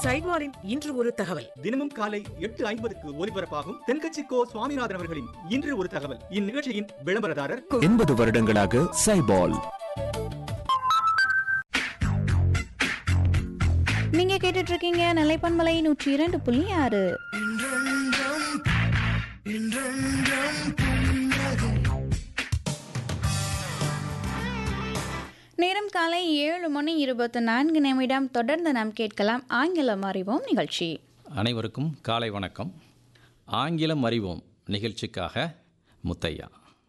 சைட்வாரின் இன்று ஒரு தகவல். தினமும் காலை 8:50க்கு ஒலிபரப்பாகும் தென்கட்சி கோ சுவாமிநாதன் அவர்களின் இன்று ஒரு தகவல். இந்நிகழ்ச்சியின் விளம்பரதாரர் 80 வருடங்களாக சைபால். நீங்க கேட்டுட்டு இருக்கீங்க நிலைப்பன்மலை 102.6. நேரம் காலை 7:24. தொடர்ந்து நாம் கேட்கலாம் ஆங்கிலம் அறிவோம் நிகழ்ச்சி. அனைவருக்கும் காலை வணக்கம். ஆங்கிலம் அறிவோம் நிகழ்ச்சிக்காக முத்தையா.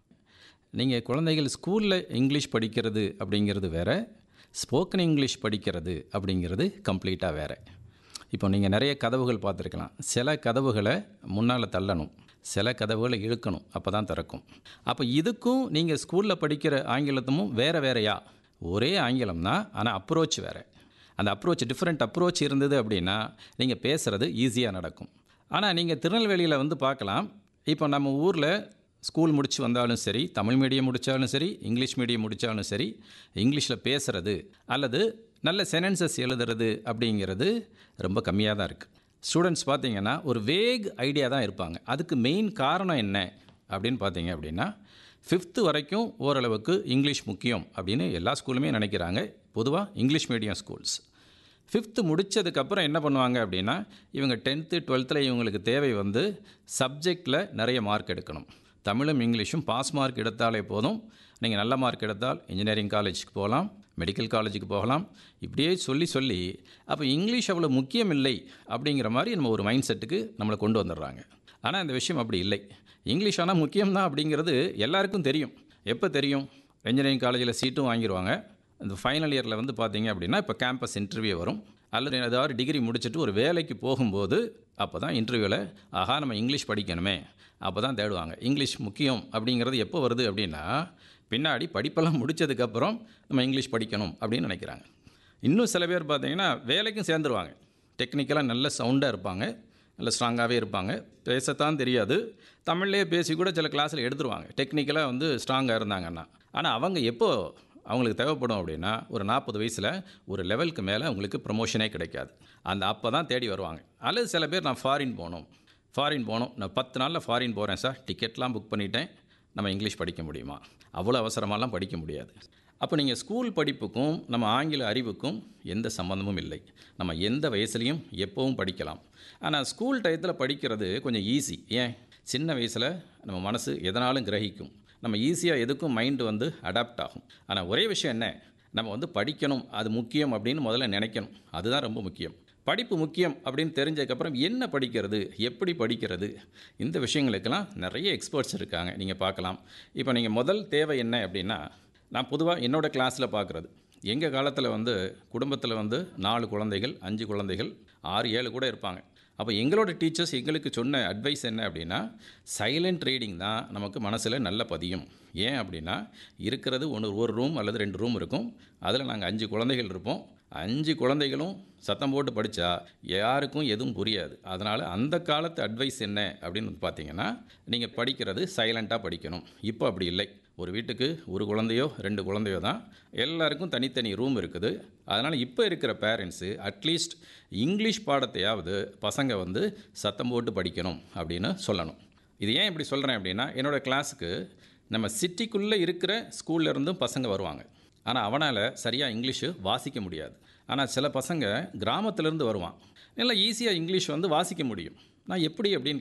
நீங்கள் குழந்தைகள் ஸ்கூலில் இங்கிலீஷ் படிக்கிறது அப்படிங்கிறது வேறு, ஸ்போக்கன் இங்கிலீஷ் படிக்கிறது அப்படிங்கிறது கம்ப்ளீட்டாக வேறு. இப்போ நீங்கள் நிறைய கதவுகள் பார்த்துருக்கலாம். சில கதவுகளை முன்னால் தள்ளணும், சில கதவுகளை இழுக்கணும், அப்போ தான் திறக்கும். அப்போ இதுக்கும் நீங்கள் ஸ்கூலில் படிக்கிற ஆங்கிலத்தும் வேறு வேறையா? ஒரே ஆங்கிலம் தான், ஆனால் அப்ரோச் வேறு. அந்த அப்ரோச் டிஃப்ரெண்ட் அப்ரோச் இருந்தது அப்படின்னா நீங்கள் பேசுகிறது ஈஸியாக நடக்கும். ஆனால் நீங்கள் திருநெல்வேலியில் வந்து பார்க்கலாம், இப்போ நம்ம ஊரில் ஸ்கூல் முடித்து வந்தாலும் சரி, தமிழ் மீடியம் முடித்தாலும் சரி, இங்கிலீஷ் மீடியம் முடித்தாலும் சரி, இங்கிலீஷில் பேசுகிறது அல்லது நல்ல சென்டென்சஸ் எழுதுறது அப்படிங்கிறது ரொம்ப கம்மியாக தான் இருக்குது. ஸ்டூடெண்ட்ஸ் பார்த்திங்கன்னா ஒரு வேக் ஐடியா தான் இருப்பாங்க. அதுக்கு மெயின் காரணம் என்ன அப்படின்னு பார்த்தீங்க அப்படின்னா, 5th வரைக்கும் ஓரளவுக்கு இங்கிலீஷ் முக்கியம் அப்படின்னு எல்லா ஸ்கூலுமே நினைக்கிறாங்க, பொதுவாக இங்கிலீஷ் மீடியம் ஸ்கூல்ஸ். 5th முடித்ததுக்கப்புறம் என்ன பண்ணுவாங்க அப்படின்னா, இவங்க 10th 12th இவங்களுக்கு தேவை வந்து சப்ஜெக்டில் நிறைய மார்க் எடுக்கணும். தமிழும் இங்கிலீஷும் பாஸ் மார்க் எடுத்தாலே போதும். நீங்கள் நல்ல மார்க் எடுத்தால் இன்ஜினியரிங் காலேஜுக்கு போகலாம், மெடிக்கல் காலேஜுக்கு போகலாம். இப்படியே சொல்லி அப்போ இங்கிலீஷ் அவ்வளோ முக்கியம் இல்லை அப்படிங்கிற மாதிரி நம்ம ஒரு மைண்ட் செட்டுக்கு நம்மளை கொண்டு வந்துடுறாங்க. ஆனால் இந்த விஷயம் அப்படி இல்லை. இங்கிலீஷ் ஆனால் முக்கியம்தான் அப்படிங்கிறது எல்லாருக்கும் தெரியும். எப்போ தெரியும்? இன்ஜினியரிங் காலேஜில் சீட்டும் வாங்கிடுவாங்க. இந்த ஃபைனல் இயரில் வந்து பார்த்தீங்க அப்படின்னா இப்போ கேம்பஸ் இன்டர்வியூ வரும், அல்லது ஏதாவது டிகிரி முடிச்சுட்டு ஒரு வேலைக்கு போகும்போது அப்போ தான் இன்டர்வியூவில் நம்ம இங்கிலீஷ் படிக்கணுமே, அப்போ தான் தேடுவாங்க. இங்கிலீஷ் முக்கியம் அப்படிங்கிறது எப்போ வருது அப்படின்னா, பின்னாடி படிப்பெல்லாம் முடித்ததுக்கப்புறம் நம்ம இங்கிலீஷ் படிக்கணும் அப்படின்னு நினைக்கிறாங்க. இன்னும் சில பேர் பார்த்திங்கன்னா வேலைக்கும் சேர்ந்துருவாங்க. டெக்னிக்கலாக நல்ல சவுண்டாக இருப்பாங்க, நல்ல ஸ்ட்ராங்காகவே இருப்பாங்க, பேசத்தான் தெரியாது, தமிழ்லேயே பேசி கூட சில கிளாஸில் எடுத்துருவாங்க டெக்னிக்கலாக வந்து ஸ்ட்ராங்காக இருந்தாங்கன்னா. ஆனால் அவங்க எப்போ அவங்களுக்கு தேவைப்படும் அப்படின்னா, ஒரு 40 வயசில் ஒரு லெவலுக்கு மேலே அவங்களுக்கு ப்ரமோஷனே கிடைக்காது. அப்போ தான் தேடி வருவாங்க. அல்லது சில பேர் நான் ஃபாரின் போகணும், நான் 10 நாளில் ஃபாரின் போகிறேன் சார், டிக்கெட்லாம் புக் பண்ணிட்டேன், நம்ம இங்கிலீஷ் படிக்க முடியுமா? அவ்வளோ அவசரமாலாம் படிக்க முடியாது. அப்போ நீங்கள் ஸ்கூல் படிப்புக்கும் நம்ம ஆங்கில அறிவுக்கும் எந்த சம்மந்தமும் இல்லை. நம்ம எந்த வயசுலையும் எப்போவும் படிக்கலாம். ஆனால் ஸ்கூல் டயத்தில் படிக்கிறது கொஞ்சம் ஈஸி. ஏன்? சின்ன வயசில் நம்ம மனசு எதனாலும் கிரகிக்கும், நம்ம ஈஸியாக எதுக்கும் மைண்டு வந்து அடாப்ட் ஆகும். ஆனால் ஒரே விஷயம் என்ன, நம்ம வந்து படிக்கணும், அது முக்கியம் அப்படின்னு முதல்ல நினைக்கணும். அதுதான் ரொம்ப முக்கியம். படிப்பு முக்கியம் அப்படின்னு தெரிஞ்சதுக்கப்புறம் என்ன படிக்கிறது, எப்படி படிக்கிறது, இந்த விஷயங்களுக்கெல்லாம் நிறைய எக்ஸ்பர்ட்ஸ் இருக்காங்க, நீங்கள் பார்க்கலாம். இப்போ நீங்கள் முதல் தேவை என்ன அப்படின்னா, நான் பொதுவாக என்னோடய கிளாஸில் பார்க்குறது, எங்கள் காலத்தில் வந்து குடும்பத்தில் வந்து 4 குழந்தைகள் 5 குழந்தைகள் 6 7 கூட இருப்பாங்க. அப்போ எங்களோட டீச்சர்ஸ் எங்களுக்கு சொன்ன அட்வைஸ் என்ன அப்படின்னா, சைலண்ட் ரீடிங் தான் நமக்கு மனசில் நல்ல பதியும். ஏன் அப்படின்னா, இருக்கிறது ஒரு ரூம் அல்லது 2 ரூம் இருக்கும், அதில் நாங்கள் 5 குழந்தைகள் இருப்போம். 5 குழந்தைகளும் சத்தம் போட்டு படித்தா யாருக்கும் எதுவும் புரியாது. அதனால் அந்த காலத்து அட்வைஸ் என்ன அப்படின்னு பார்த்தீங்கன்னா, நீங்கள் படிக்கிறது சைலண்ட்டாக படிக்கணும். இப்போ அப்படி இல்லை. ஒரு வீட்டுக்கு ஒரு குழந்தையோ 2 குழந்தையோ தான், எல்லாருக்கும் தனித்தனி ரூம் இருக்குது. அதனால் இப்போ இருக்கிற பேரண்ட்ஸு அட்லீஸ்ட் இங்கிலீஷ் பாடத்தையாவது பசங்க வந்து சத்தம் போட்டு படிக்கணும் அப்படின்னு சொல்லணும். இது ஏன் இப்படி சொல்கிறேன் அப்படின்னா, என்னோடய கிளாஸுக்கு நம்ம சிட்டிக்குள்ளே இருக்கிற ஸ்கூல்லேருந்தும் பசங்க வருவாங்க. ஆனால் அவனால் சரியாக இங்கிலீஷு வாசிக்க முடியாது. ஆனால் சில பசங்க கிராமத்திலேருந்து வருவான், நல்லா ஈஸியாக இங்கிலீஷ் வந்து வாசிக்க முடியும். நான் எப்படி அப்படின்னு